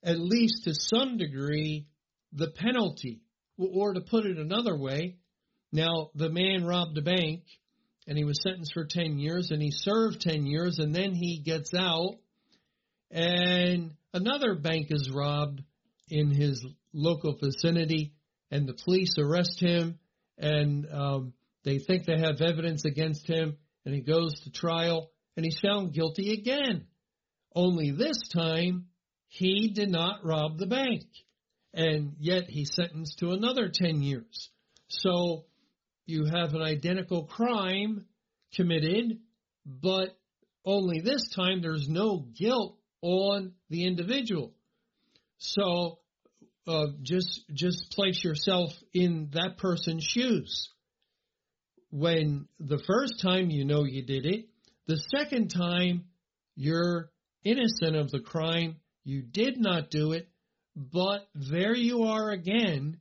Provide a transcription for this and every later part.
at least to some degree, the penalty. Or to put it another way, now the man robbed a bank and he was sentenced for 10 years and he served 10 years and then he gets out and another bank is robbed in his local vicinity and the police arrest him and they think they have evidence against him and he goes to trial and he's found guilty again. Only this time he did not rob the bank. And yet he's sentenced to another 10 years. So you have an identical crime committed, but only this time there's no guilt on the individual. So just place yourself in that person's shoes. When the first time you know you did it, the second time you're innocent of the crime, you did not do it, but there you are again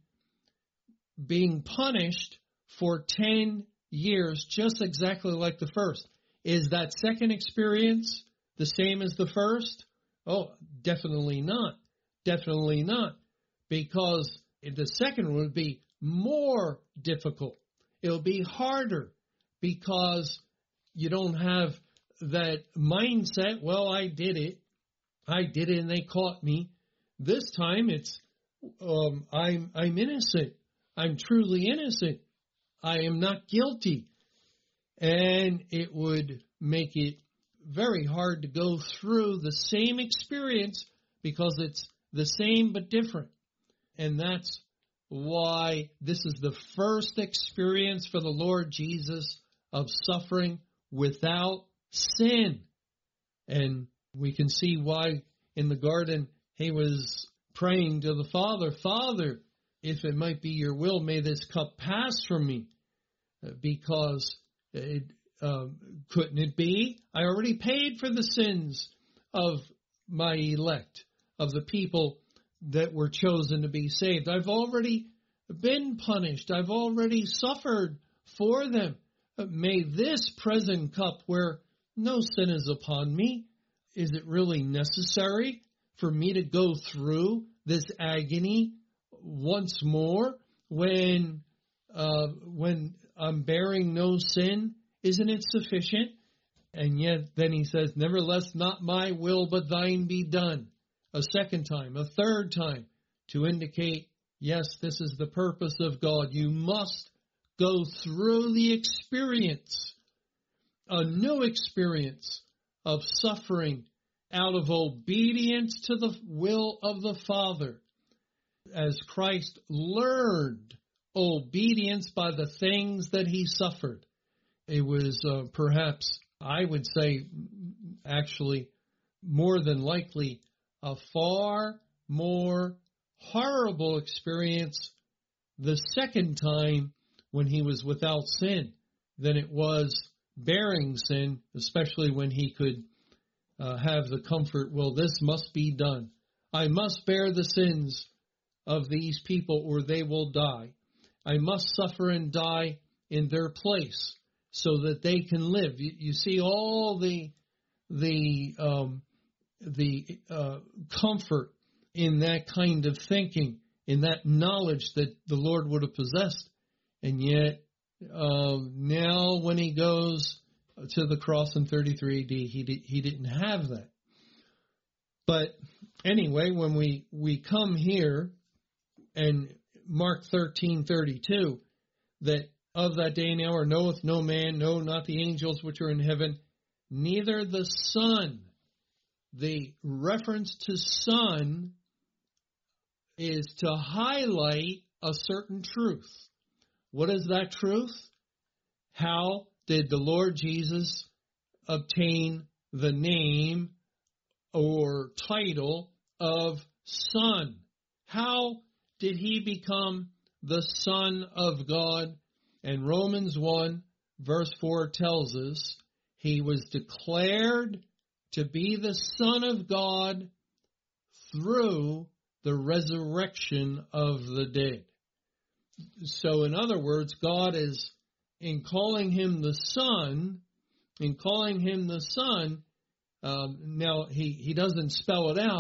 being punished for 10 years, just exactly like the first. Is that second experience the same as the first? Oh, definitely not. Definitely not. Because the second would be more difficult. It'll be harder because you don't have that mindset, well, I did it and they caught me. This time it's, I'm innocent. I'm truly innocent. I am not guilty. And it would make it very hard to go through the same experience because it's the same but different. And that's why this is the first experience for the Lord Jesus of suffering without sin. And we can see why in the garden he was praying to the Father, Father, if it might be your will, may this cup pass from me. Because couldn't it be? I already paid for the sins of my elect, of the people that were chosen to be saved. I've already been punished. I've already suffered for them. May this present cup where no sin is upon me, is it really necessary for me to go through this agony once more when I'm bearing no sin? Isn't it sufficient? And yet then he says, nevertheless, not my will, but thine be done. A second time, a third time, to indicate, yes, this is the purpose of God. You must go through the experience, a new experience of suffering out of obedience to the will of the Father. As Christ learned obedience by the things that he suffered. It was perhaps, I would say, actually, more than likely, a far more horrible experience the second time when he was without sin than it was bearing sin, especially when he could have the comfort, well, this must be done. I must bear the sins of these people or they will die. I must suffer and die in their place so that they can live. You see all the comfort in that kind of thinking, in that knowledge that the Lord would have possessed. And yet, now when he goes to the cross in 33 AD, he didn't have that. But anyway, when we come here and Mark 13:32, that of that day and hour knoweth no man, no, not the angels which are in heaven, neither the Son. The reference to Son is to highlight a certain truth. What is that truth? How did the Lord Jesus obtain the name or title of Son? How did he become the Son of God? And Romans 1 verse 4 tells us he was declared to be the Son of God through the resurrection of the dead. So in other words, God is, in calling him the Son, now he doesn't spell it out.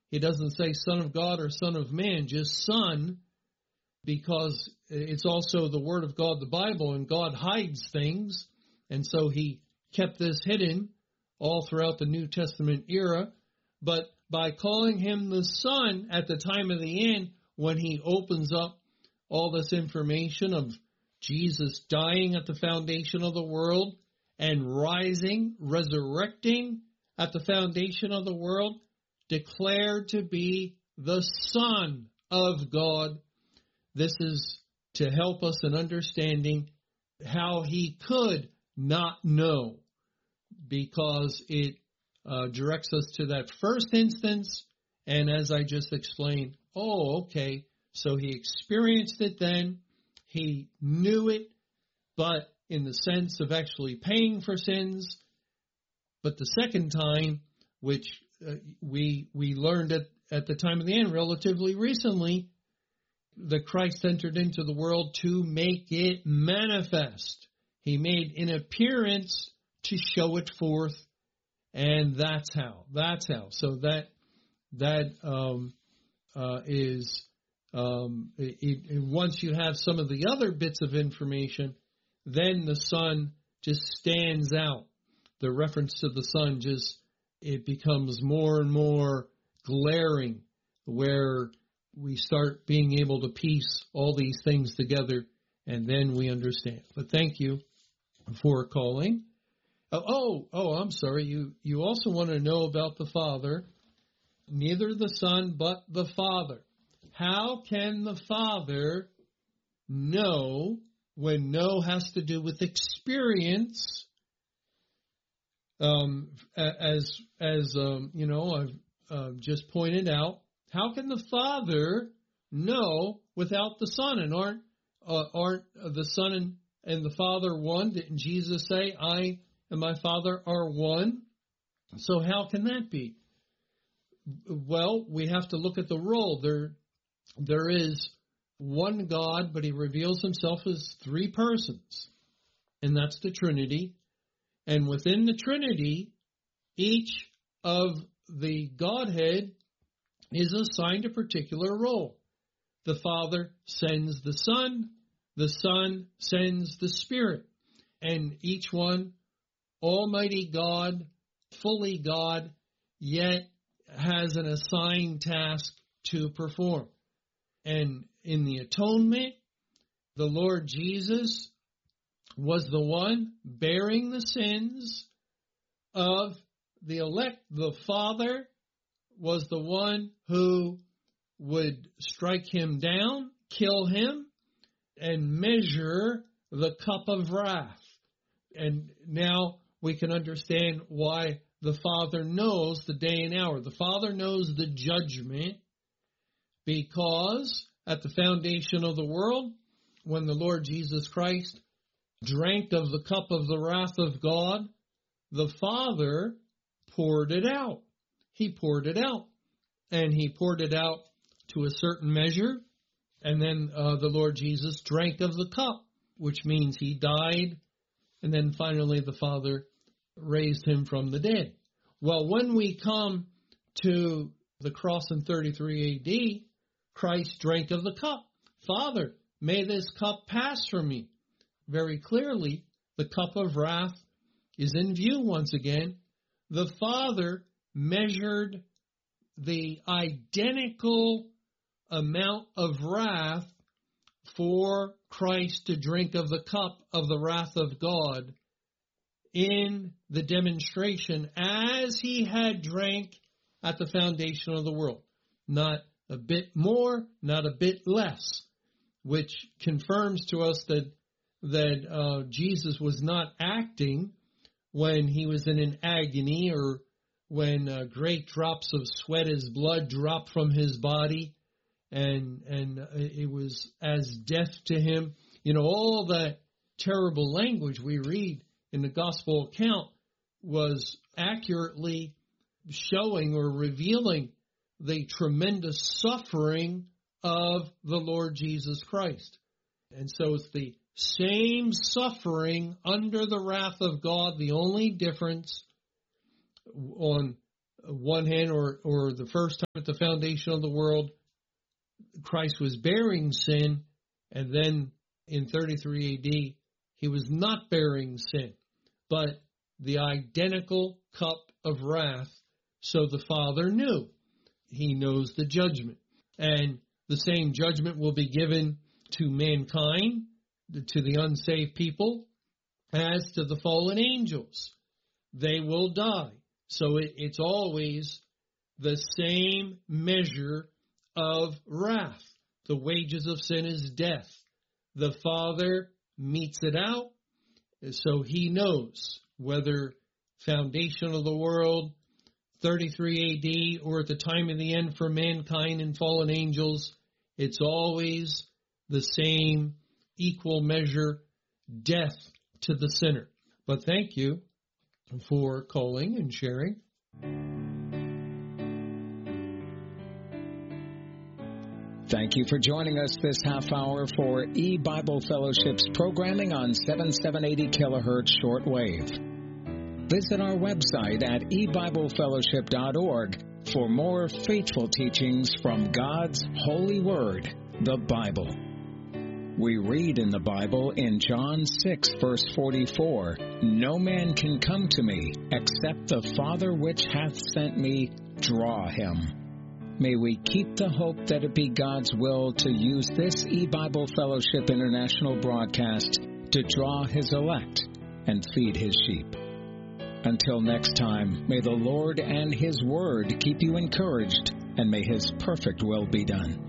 He doesn't say Son of God or Son of Man, just Son, because it's also the Word of God, the Bible, and God hides things. And so he kept this hidden all throughout the New Testament era. But by calling him the Son at the time of the end, when he opens up all this information of Jesus dying at the foundation of the world and rising, resurrecting at the foundation of the world, declared to be the Son of God. This is to help us in understanding how he could not know, because it directs us to that first instance. And as I just explained, okay, so he experienced it then, he knew it, but in the sense of actually paying for sins. But the second time, which we learned at the time of the end relatively recently, that Christ entered into the world to make it manifest. He made an appearance to show it forth, and that's how. So that is once you have some of the other bits of information, then the Son just stands out. The reference to the Son it becomes more and more glaring, where we start being able to piece all these things together, and then we understand. But thank you for calling. I'm sorry. You also want to know about the Father. Neither the Son, but the Father. How can the Father know when know has to do with experience? As I've just pointed out, how can the Father know without the Son? And aren't the Son and the Father one? Didn't Jesus say, I and my Father are one? So how can that be? Well, we have to look at the role. There is one God, but he reveals himself as three persons, and that's the Trinity. And within the Trinity, each of the Godhead is assigned a particular role. The Father sends the Son sends the Spirit, and each one, Almighty God, fully God, yet has an assigned task to perform. And in the atonement, the Lord Jesus was the one bearing the sins of the elect. The Father was the one who would strike him down, kill him, and measure the cup of wrath. And now we can understand why the Father knows the day and hour. The Father knows the judgment, because at the foundation of the world, when the Lord Jesus Christ drank of the cup of the wrath of God, the Father poured it out. He poured it out. And he poured it out to a certain measure. And then the Lord Jesus drank of the cup, which means he died. And then finally the Father raised him from the dead. Well, when we come to the cross in 33 AD, Christ drank of the cup. Father, may this cup pass from me. Very clearly, the cup of wrath is in view once again. The Father measured the identical amount of wrath for Christ to drink of the cup of the wrath of God in the demonstration as he had drank at the foundation of the world. Not a bit more, not a bit less, which confirms to us that Jesus was not acting when he was in an agony, or when great drops of sweat as blood dropped from his body, and it was as death to him. You know, all that terrible language we read in the gospel account was accurately showing or revealing the tremendous suffering of the Lord Jesus Christ. And so it's the same suffering under the wrath of God. The only difference on one hand, or the first time at the foundation of the world, Christ was bearing sin, and then in 33 AD, he was not bearing sin, but the identical cup of wrath, so the Father knew. He knows the judgment. And the same judgment will be given to mankind, to the unsaved people, as to the fallen angels. They will die. So it's always the same measure of wrath. The wages of sin is death. The Father metes it out, so he knows whether foundation of the world, 33 AD, or at the time of the end for mankind and fallen angels, it's always the same equal measure, death to the sinner. But thank you for calling and sharing. Thank you for joining us this half hour for E-Bible Fellowship's programming on 7780 kilohertz shortwave. Visit our website at ebiblefellowship.org for more faithful teachings from God's holy word, the Bible. We read in the Bible in John 6, verse 44, "No man can come to me except the Father which hath sent me draw him." May we keep the hope that it be God's will to use this E-Bible Fellowship International broadcast to draw His elect and feed His sheep. Until next time, may the Lord and His Word keep you encouraged, and may His perfect will be done.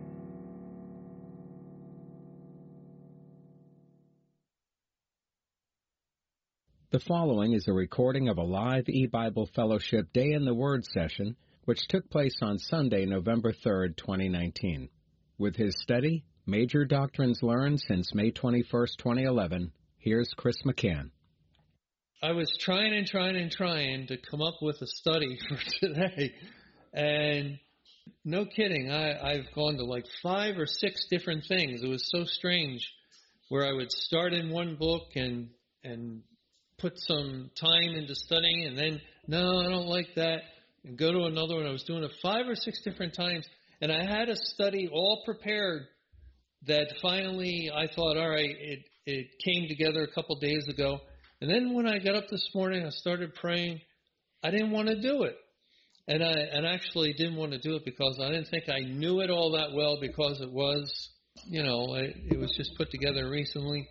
The following is a recording of a live E-Bible Fellowship Day in the Word session, which took place on Sunday, November 3rd, 2019. With his study, Major Doctrines Learned since May 21st, 2011, here's Chris McCann. I was trying to come up with a study for today, and no kidding, I've gone to like 5 or 6 different things. It was so strange, where I would start in one book and put some time into studying, and then, no, I don't like that, and go to another one. I was doing it 5 or 6 different times, and I had a study all prepared that finally I thought, all right, it came together a couple days ago. And then when I got up this morning, I started praying. I didn't want to do it. And I actually didn't want to do it because I didn't think I knew it all that well, because it was, it was just put together recently.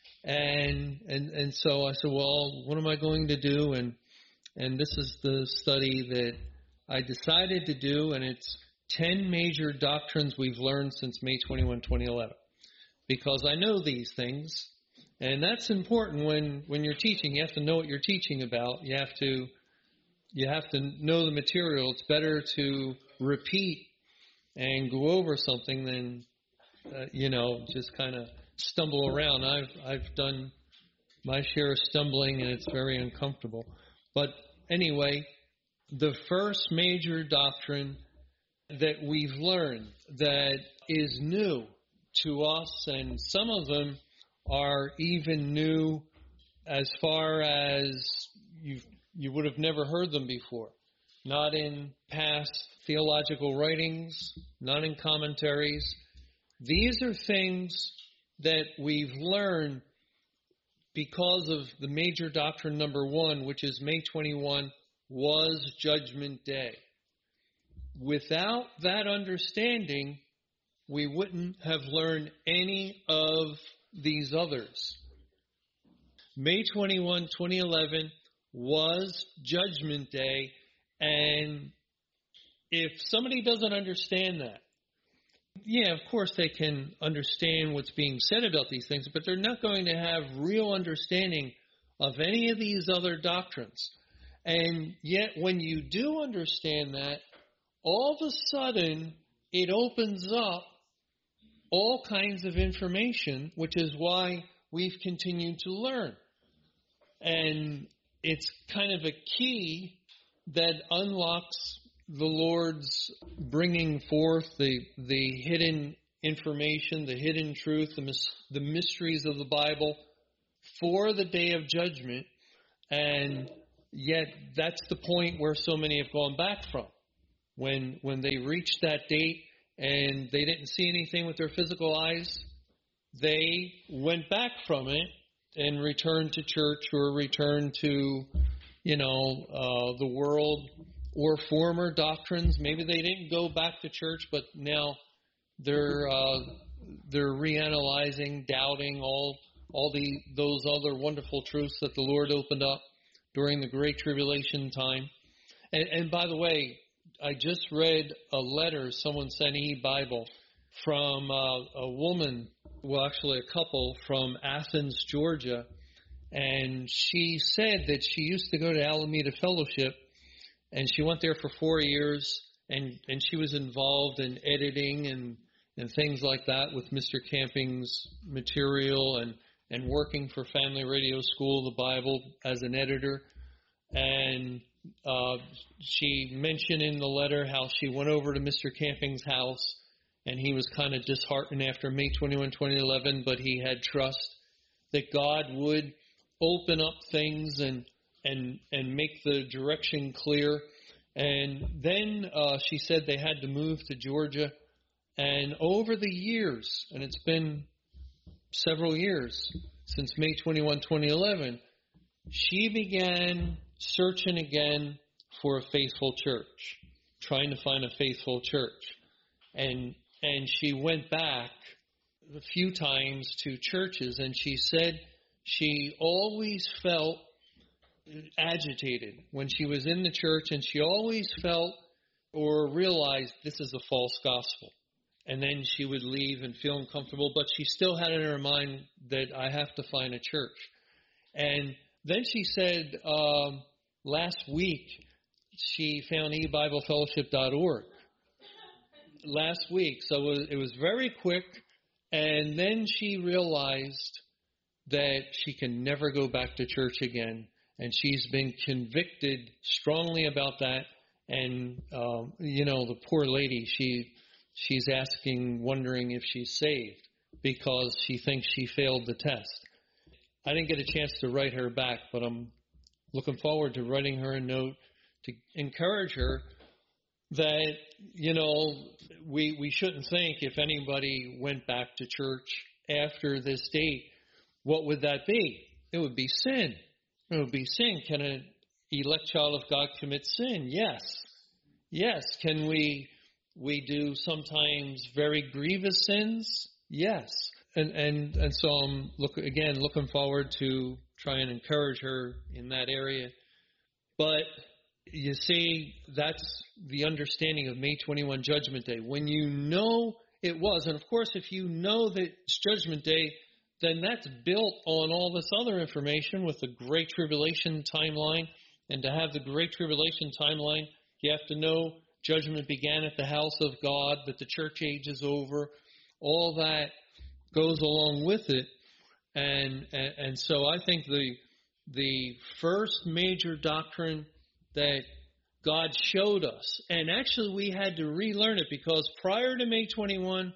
And so I said, well, what am I going to do? And this is the study that I decided to do, and it's 10 major doctrines we've learned since May 21, 2011. Because I know these things, and that's important when you're teaching. You have to know what you're teaching about. You have to know the material. It's better to repeat and go over something than just kind of stumble around. I've done my share of stumbling, and it's very uncomfortable. But anyway, the first major doctrine that we've learned that is new to us, and some of them are even new as far as you would have never heard them before. Not in past theological writings, not in commentaries. These are things that we've learned because of the major doctrine number 1, which is May 21 was Judgment Day. Without that understanding, we wouldn't have learned any of these others. May 21, 2011 was Judgment Day, and if somebody doesn't understand that, yeah, of course they can understand what's being said about these things, but they're not going to have real understanding of any of these other doctrines. And yet when you do understand that, all of a sudden it opens up all kinds of information, which is why we've continued to learn. And it's kind of a key that unlocks the Lord's bringing forth the hidden information, the hidden truth, the mysteries of the Bible for the day of judgment. And yet that's the point where so many have gone back from. When they reached that date and they didn't see anything with their physical eyes, they went back from it and returned to church or returned to, the world or former doctrines. Maybe they didn't go back to church, but now they're reanalyzing, doubting all those other wonderful truths that the Lord opened up during the Great Tribulation time. And by the way, I just read a letter someone sent eBible from a woman, well, actually a couple from Athens, Georgia, and she said that she used to go to Alameda Fellowship, and she went there for 4 years, and she was involved in editing and things like that with Mr. Camping's material and working for Family Radio School of the Bible as an editor. And she mentioned in the letter how she went over to Mr. Camping's house, and he was kind of disheartened after May 21, 2011, but he had trust that God would open up things and make the direction clear. And then she said they had to move to Georgia. And over the years, and it's been several years since May 21, 2011, she began searching again for a faithful church, trying to find a faithful church. And she went back a few times to churches, and she said she always felt agitated when she was in the church, and she always felt or realized this is a false gospel. And then she would leave and feel uncomfortable, but she still had in her mind that I have to find a church. And then she said last week she found eBibleFellowship.org. Last week, so it was very quick, and then she realized that she can never go back to church again, and she's been convicted strongly about that. And the poor lady, she's asking, wondering if she's saved because she thinks she failed the test. I didn't get a chance to write her back, but I'm looking forward to writing her a note to encourage her that, we shouldn't think if anybody went back to church after this date, what would that be? It would be sin. It would be sin. Can an elect child of God commit sin? Yes. Yes. Can we do sometimes very grievous sins? Yes. And so I'm looking forward to try and encourage her in that area. But you see, that's the understanding of May 21 Judgment Day. When you know it was, and of course if you know that it's Judgment Day, then that's built on all this other information with the Great Tribulation timeline. And to have the Great Tribulation timeline, you have to know judgment began at the house of God, that the church age is over. All that goes along with it. And so I think the first major doctrine that God showed us, and actually we had to relearn it because prior to May 21,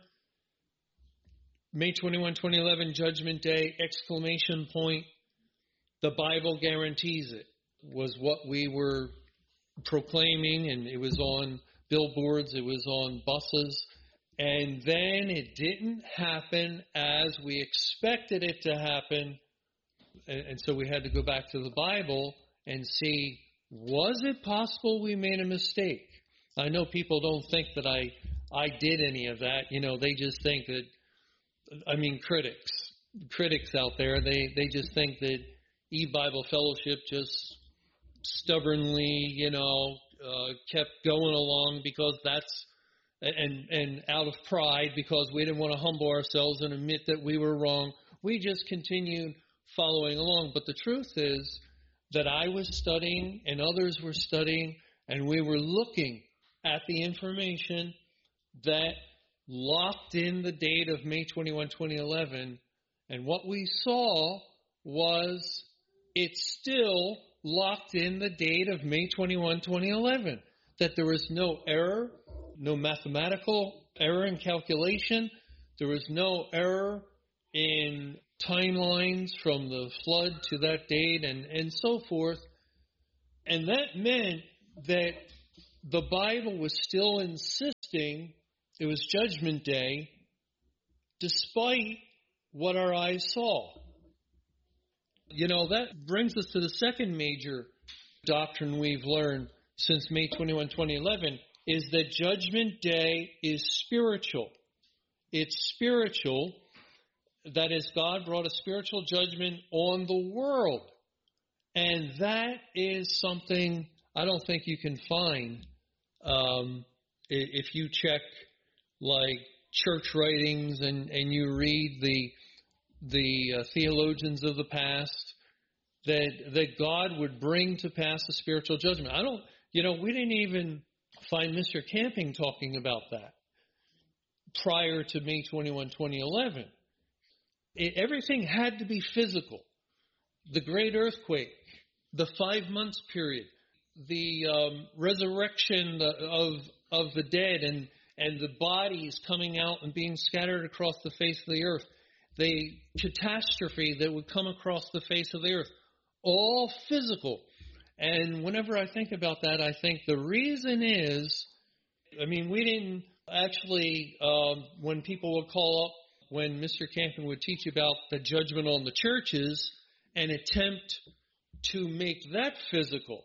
2011, Judgment Day, exclamation point, the Bible guarantees it, was what we were proclaiming, and it was on billboards, it was on buses, and then it didn't happen as we expected it to happen, and so we had to go back to the Bible and see, was it possible we made a mistake? I know people don't think that I did any of that. They just think that, critics out there, they just think that eBible Fellowship just stubbornly, kept going along because that's, and out of pride because we didn't want to humble ourselves and admit that we were wrong. We just continued following along. But the truth is that I was studying and others were studying, and we were looking at the information that locked in the date of May 21, 2011, and what we saw was it still locked in the date of May 21, 2011, that there was no error, no mathematical error in calculation, there was no error in timelines from the flood to that date and so forth. And that meant that the Bible was still insisting it was Judgment Day, despite what our eyes saw. That brings us to the second major doctrine we've learned since May 21, 2011, is that Judgment Day is spiritual. It's spiritual. That is, God brought a spiritual judgment on the world. And that is something I don't think you can find if you check like church writings and you read the theologians of the past, that God would bring to pass a spiritual judgment. We didn't even find Mr. Camping talking about that prior to May 21, 2011. Everything had to be physical. The great earthquake, the 5 months period, the resurrection of the dead and the bodies coming out and being scattered across the face of the earth, the catastrophe that would come across the face of the earth, all physical. And whenever I think about that, I think the reason is, we didn't actually, when people would call up, when Mr. Camping would teach about the judgment on the churches and attempt to make that physical.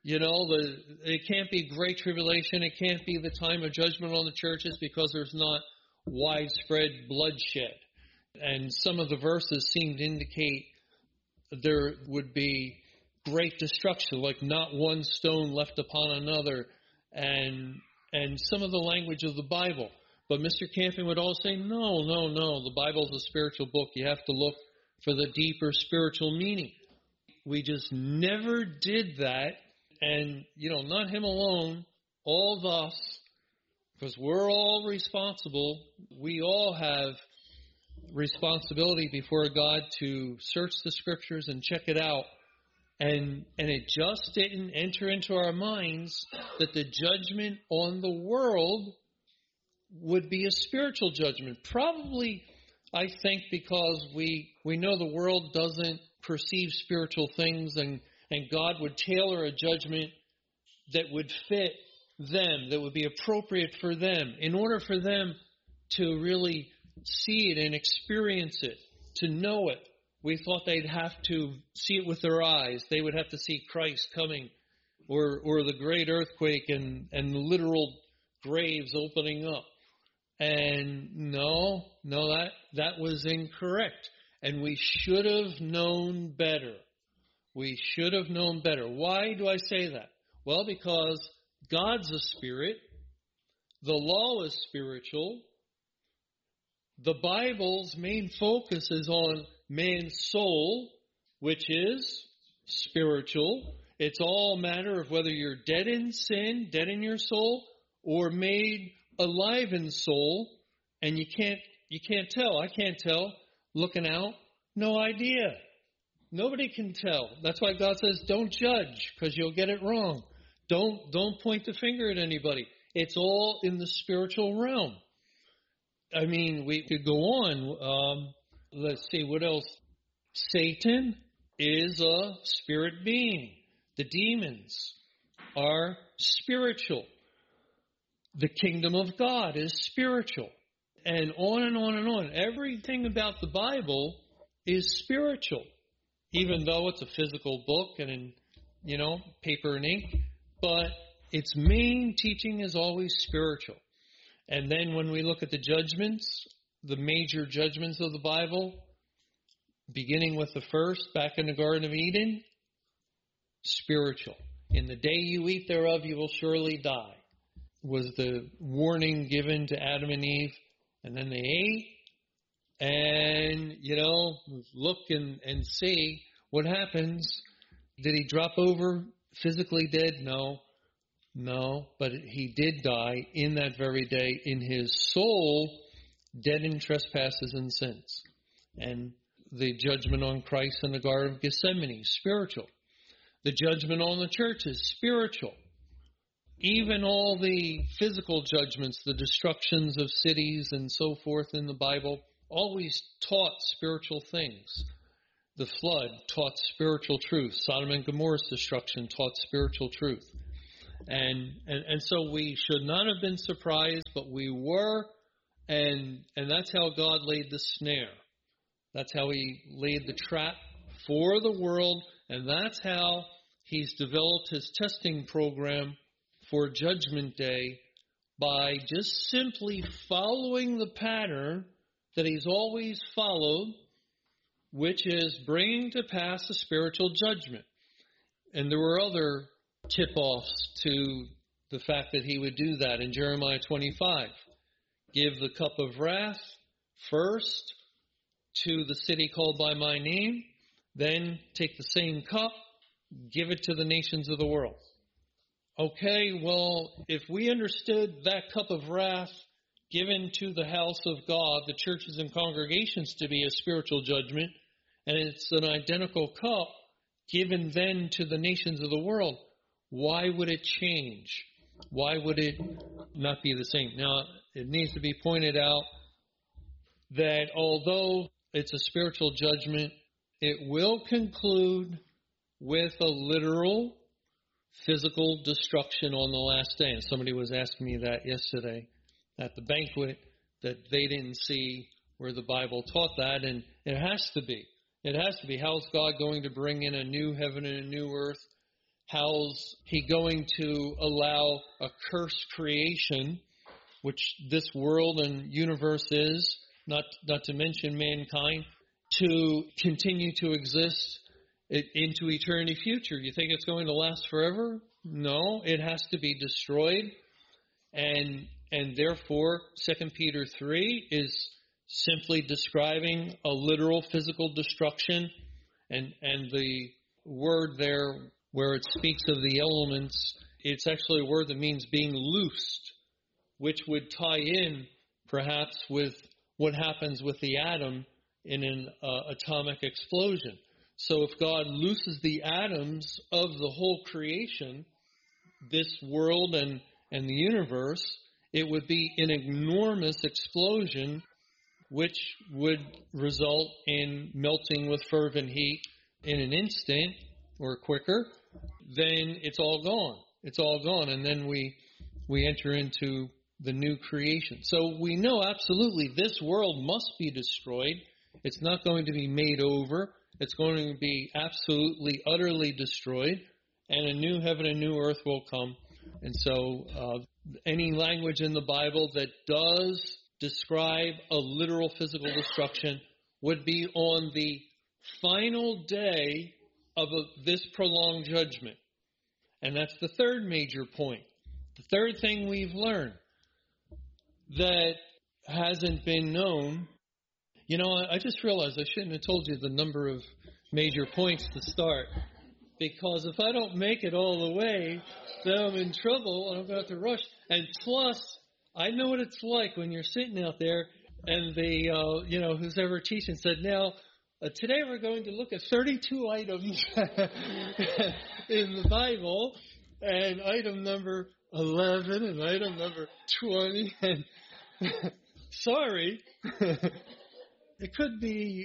It can't be great tribulation. It can't be the time of judgment on the churches because there's not widespread bloodshed. And some of the verses seem to indicate there would be great destruction, like not one stone left upon another, and some of the language of the Bible. But Mr. Camping would always say, no, the Bible's a spiritual book. You have to look for the deeper spiritual meaning. We just never did that. And, not him alone, all of us, because we're all responsible. We all have responsibility before God to search the Scriptures and check it out. And it just didn't enter into our minds that the judgment on the world would be a spiritual judgment. Probably, I think, because we know the world doesn't perceive spiritual things, and God would tailor a judgment that would fit them, that would be appropriate for them, in order for them to really see it and experience it, to know it. We thought they'd have to see it with their eyes. They would have to see Christ coming, or the great earthquake and the literal graves opening up. And no, that was incorrect. And we should have known better. We should have known better. Why do I say that? Well, because God's a spirit. The law is spiritual. The Bible's main focus is on man's soul, which is spiritual. It's all a matter of whether you're dead in sin, dead in your soul, or made alive in soul, and you can't tell. I can't tell. Looking out, no idea. Nobody can tell. That's why God says, don't judge, because you'll get it wrong. Don't point the finger at anybody. It's all in the spiritual realm. We could go on. Let's see, what else? Satan is a spirit being. The demons are spiritual. The kingdom of God is spiritual. And on and on and on. Everything about the Bible is spiritual, even though it's a physical book and in, paper and ink. But its main teaching is always spiritual. And then when we look at the judgments, the major judgments of the Bible, beginning with the first, back in the Garden of Eden, spiritual. In the day you eat thereof, you will surely die, was the warning given to Adam and Eve. And then they ate, and, look and see what happens. Did he drop over physically dead? No, but he did die in that very day in his soul, dead in trespasses and sins. And the judgment on Christ in the Garden of Gethsemane, spiritual. The judgment on the church is spiritual. Even all the physical judgments, the destructions of cities and so forth in the Bible, always taught spiritual things. the flood taught spiritual truth. Sodom and Gomorrah's destruction taught spiritual truth. And so we should not have been surprised, but we were, and that's how God laid the snare. That's how He laid the trap for the world, and that's how He's developed His testing program for Judgment Day, by just simply following the pattern that He's always followed, which is bringing to pass a spiritual judgment. And there were other tip-offs to the fact that He would do that. In Jeremiah 25, give the cup of wrath first to the city called by my name, then take the same cup, give it to the nations of the world. Okay, well, if we understood that cup of wrath given to the house of God, the churches and congregations, to be a spiritual judgment, and it's an identical cup given then to the nations of the world, why would it change? Why would it not be the same? Now, it needs to be pointed out that although it's a spiritual judgment, it will conclude with a literal physical destruction on the last day. And somebody was asking me that yesterday at the banquet, that they didn't see where the Bible taught that, and it has to be. It has to be. How's God going to bring in a new heaven and a new earth? How's He going to allow a cursed creation, which this world and universe is, not to mention mankind, to continue to exist into eternity future? You think it's going to last forever? No, it has to be destroyed. And therefore, 2 Peter 3 is simply describing a literal physical destruction. And the word there, where it speaks of the elements, it's actually a word that means being loosed, which would tie in perhaps with what happens with the atom in an atomic explosion. So if God looses the atoms of the whole creation, this world and the universe, it would be an enormous explosion, which would result in melting with fervent heat in an instant or quicker. Then it's all gone. It's all gone. And then we enter into the new creation. So we know absolutely this world must be destroyed. It's not going to be made over. It's going to be absolutely, utterly destroyed, and a new heaven and new earth will come. And so any language in the Bible that does describe a literal physical destruction would be on the final day of this prolonged judgment. And that's the third major point. The third thing we've learned that hasn't been known. You know, I just realized I shouldn't have told you the number of major points to start, because if I don't make it all the way, then I'm in trouble and I'm going to have to rush. And plus, I know what it's like when you're sitting out there and who's ever teaching said, now, today we're going to look at 32 items in the Bible, and item number 11 and item number 20, and sorry. It could be,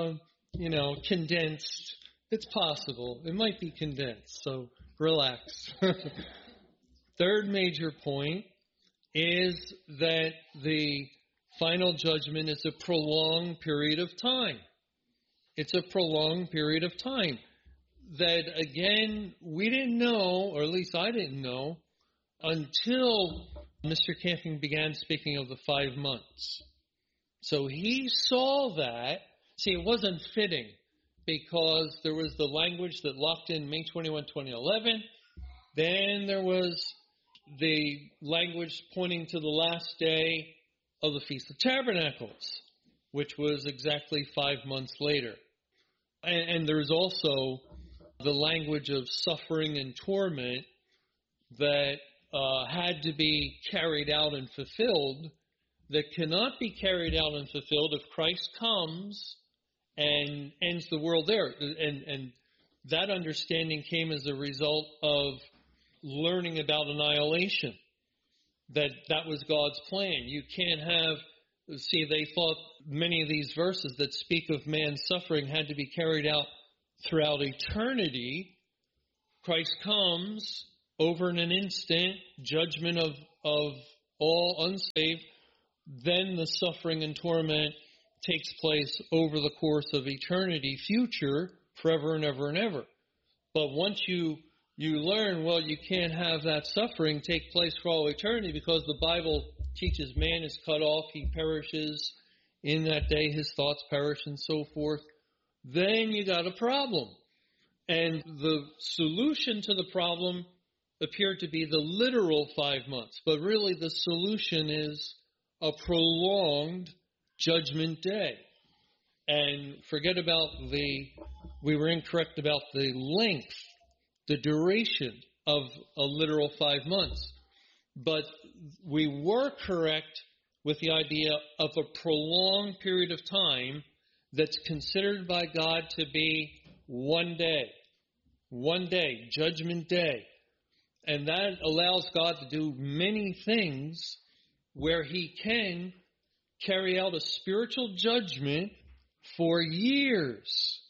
condensed. It's possible. It might be condensed, so relax. Third major point is that the final judgment is a prolonged period of time. It's a prolonged period of time that, again, we didn't know, or at least I didn't know, until Mr. Camping began speaking of the 5 months. So he saw that. See, it wasn't fitting because there was the language that locked in May 21, 2011. Then there was the language pointing to the last day of the Feast of Tabernacles, which was exactly 5 months later. And there's also the language of suffering and torment that had to be carried out and fulfilled, that cannot be carried out and fulfilled if Christ comes and ends the world there. And that understanding came as a result of learning about annihilation, that was God's plan. You can't have See, they thought many of these verses that speak of man's suffering had to be carried out throughout eternity. Christ comes over in an instant, judgment of all unsaved, then the suffering and torment takes place over the course of eternity, future, forever and ever and ever. But once you learn, well, you can't have that suffering take place for all eternity because the Bible teaches man is cut off, he perishes in that day, his thoughts perish and so forth, then you got a problem. And the solution to the problem appeared to be the literal 5 months. But really the solution is a prolonged judgment day. And forget about we were incorrect about the length, the duration of a literal 5 months. But we were correct with the idea of a prolonged period of time that's considered by God to be one day, judgment day. And that allows God to do many things where he can carry out a spiritual judgment for years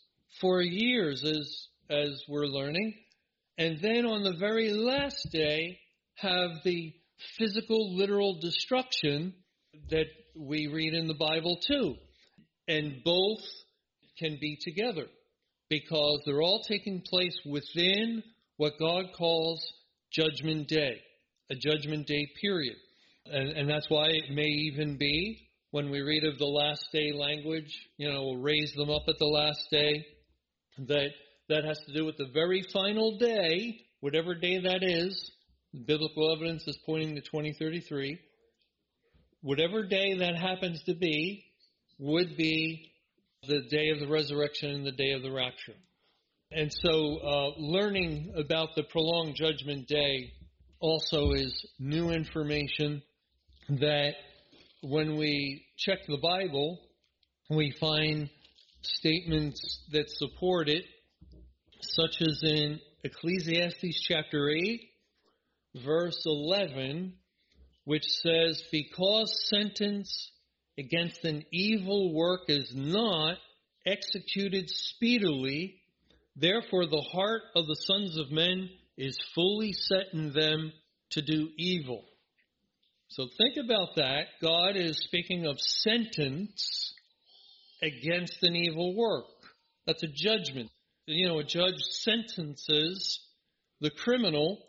as we're learning. And then on the very last day, have the physical, literal destruction that we read in the Bible too. And both can be together because they're all taking place within what God calls Judgment Day, a Judgment Day period. And that's why it may even be, when we read of the last day language, we'll raise them up at the last day, that has to do with the very final day, whatever day that is. Biblical evidence is pointing to 2033. Whatever day that happens to be would be the day of the resurrection and the day of the rapture. And so learning about the prolonged judgment day also is new information that when we check the Bible, we find statements that support it, such as in Ecclesiastes chapter 8, verse 11, which says, "Because sentence against an evil work is not executed speedily, therefore the heart of the sons of men is fully set in them to do evil." So think about that. God is speaking of sentence against an evil work. That's a judgment. A judge sentences the criminal,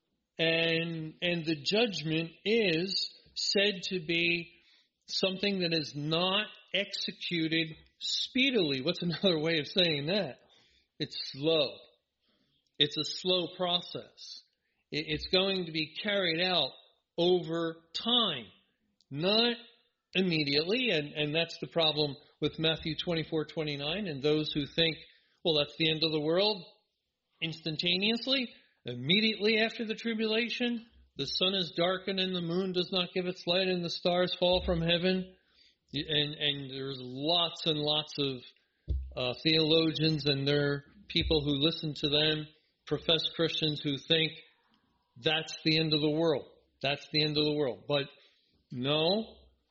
and the judgment is said to be something that is not executed speedily. What's another way of saying that? It's slow. It's a slow process. It's going to be carried out over time, not immediately. And that's the problem with Matthew 24:29 and those who think, well, that's the end of the world instantaneously, immediately after the tribulation. The sun is darkened and the moon does not give its light and the stars fall from heaven. And there's lots and lots of theologians and there are people who listen to them, professed Christians who think that's the end of the world. That's the end of the world. But no,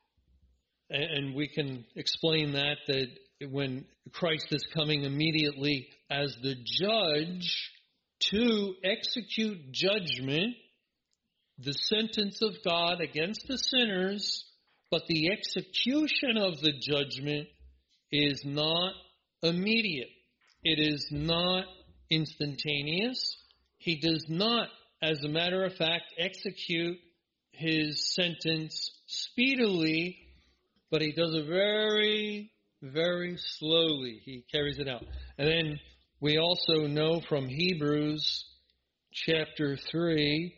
and we can explain that when Christ is coming immediately as the judge to execute judgment, the sentence of God against the sinners, but the execution of the judgment is not immediate. It is not instantaneous. He does not, as a matter of fact, execute his sentence speedily, but he does it very, very slowly. He carries it out. And then we also know from Hebrews chapter 3,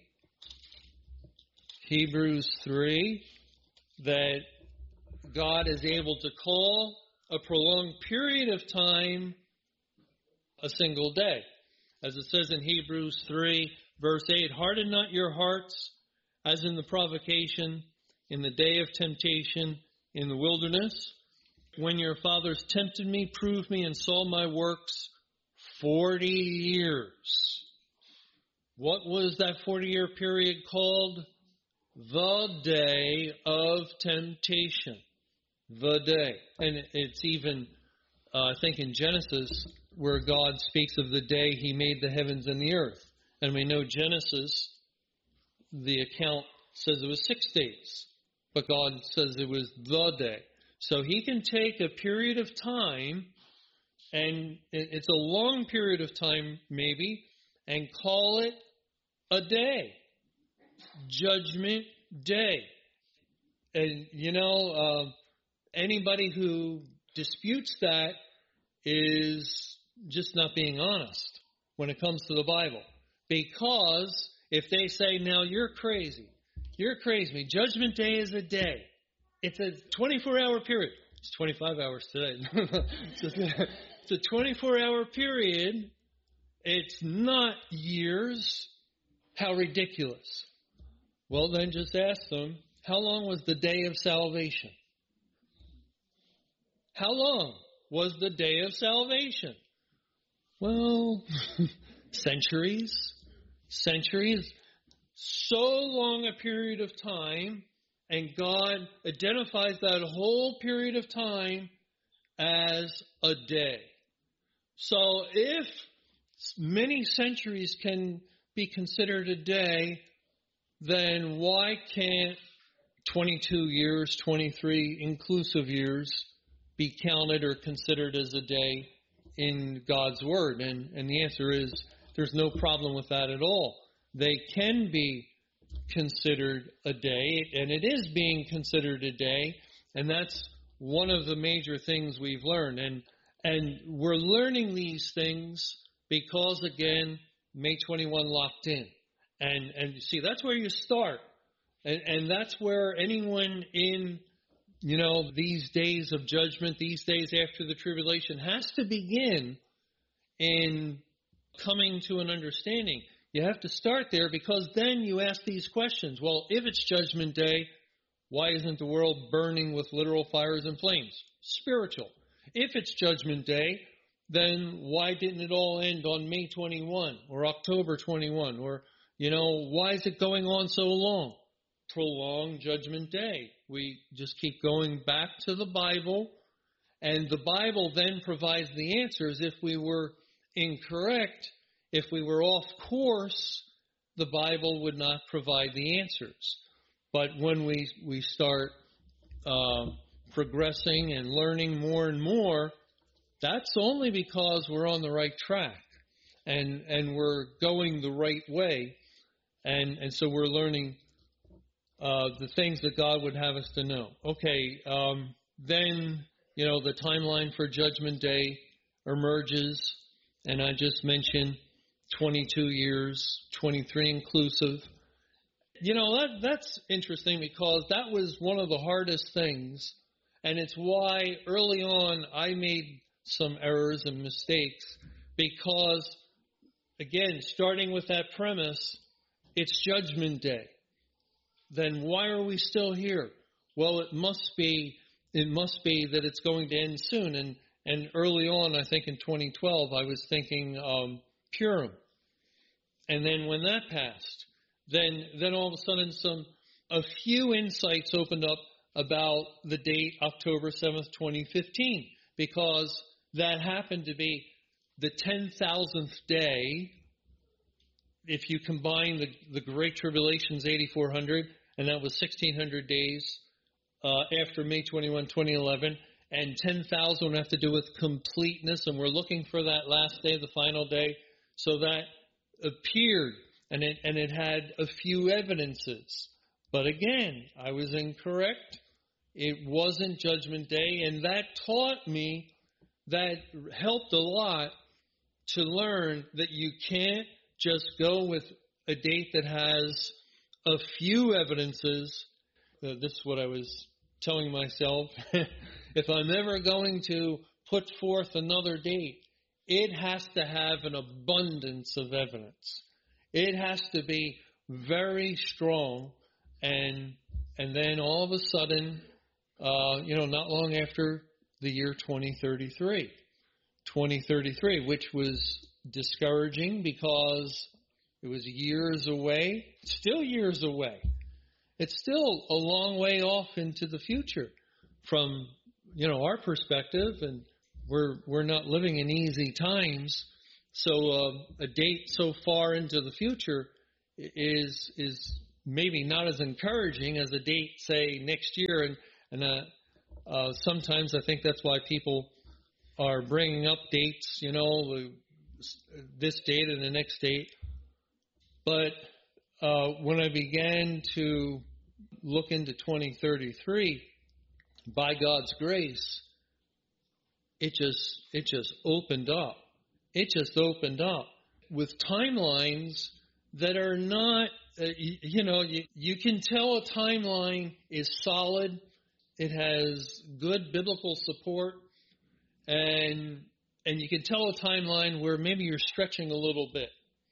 that God is able to call a prolonged period of time a single day. As it says in Hebrews 3, verse 8, "Harden not your hearts as in the provocation, in the day of temptation in the wilderness, when your fathers tempted me, proved me, and saw my works 40 years. What was that 40-year period called? The day of temptation. the day. And it's even, I think in Genesis, where God speaks of the day He made the heavens and the earth. And we know Genesis, the account says it was 6 days, but God says it was the day. So He can take a period of time, and it's a long period of time maybe, and call it a day. Judgment Day. And, anybody who disputes that is just not being honest when it comes to the Bible. Because if they say, now you're crazy. Judgment Day is a day. It's a 24-hour period. It's 25 hours today. It's a 24-hour period. It's not years. How ridiculous. Well, then just ask them, how long was the day of salvation? How long was the day of salvation? Well, centuries. So long a period of time, and God identifies that whole period of time as a day. So if many centuries can be considered a day, then why can't 22 years, 23 inclusive years be counted or considered as a day in God's Word? And the answer is there's no problem with that at all. They can be considered a day, and it is being considered a day, and that's one of the major things we've learned. And we're learning these things because, again, May 21 locked in. And you see, that's where you start. And that's where anyone in, these days of judgment, these days after the tribulation, has to begin in coming to an understanding. You have to start there, because then you ask these questions. Well, if it's Judgment Day, why isn't the world burning with literal fires and flames? Spiritual. If it's Judgment Day, then why didn't it all end on May 21 or October 21? Or, why is it going on so long? Prolonged Judgment Day. We just keep going back to the Bible, and the Bible then provides the answers. If we were incorrect, if we were off course, the Bible would not provide the answers. But when we start progressing and learning more and more, that's only because we're on the right track and we're going the right way. And so we're learning the things that God would have us to know. Okay, then, the timeline for Judgment Day emerges, and I just mentioned 22 years, 23 inclusive. That's interesting, because that was one of the hardest things, and it's why early on I made some errors and mistakes, because, again, starting with that premise, it's Judgment Day. Then why are we still here? Well, it must be that it's going to end soon. And early on, I think in 2012, I was thinking Purim. And then when that passed, then all of a sudden a few insights opened up about the date October 7th, 2015, because that happened to be the 10,000th day. If you combine the Great Tribulation's 8,400, and that was 1,600 days after May 21, 2011, and 10,000 would have to do with completeness, and we're looking for that last day, the final day. So that appeared, and it had a few evidences. But again, I was incorrect. It wasn't Judgment Day, and that taught me, that helped a lot to learn that you can't just go with a date that has a few evidences. This is what I was telling myself. If I'm ever going to put forth another date, it has to have an abundance of evidence. It has to be very strong, and then all of a sudden, not long after the year 2033, which was discouraging because it was years away, still years away. It's still a long way off into the future from, our perspective, and we're not living in easy times. So a date so far into the future is maybe not as encouraging as a date, say, next year. And sometimes I think that's why people are bringing up dates, this date and the next date. But when I began to look into 2033, by God's grace, it just opened up. It just opened up with timelines that are not, you can tell a timeline is solid. It has good biblical support, and you can tell a timeline where maybe you're stretching a little bit.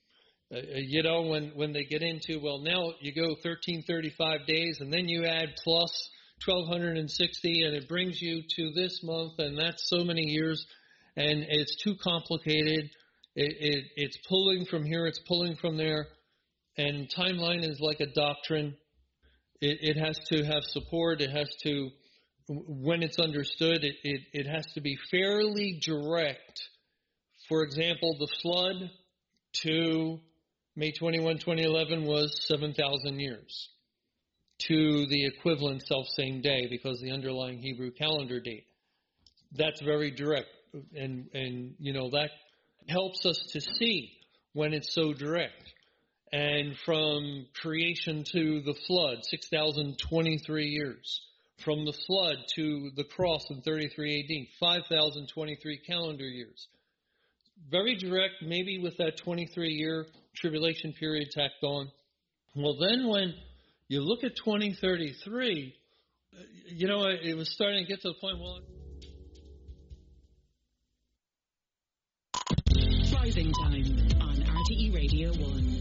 When they get into, well, now you go 1335 days, and then you add plus 1260, and it brings you to this month, and that's so many years, and it's too complicated. It's pulling from here, it's pulling from there, and timeline is like a doctrine. It has to have support. It has to, when it's understood, it has to be fairly direct. For example, the flood to May 21, 2011 was 7,000 years to the equivalent self-same day, because the underlying Hebrew calendar date. That's very direct, and that helps us to see when it's so direct. And from creation to the flood, 6,023 years. From the flood to the cross in 33 AD, 5,023 calendar years. Very direct, maybe with that 23-year tribulation period tacked on. Well, then when you look at 2033, it was starting to get to the point, Rising Time on RTE Radio 1.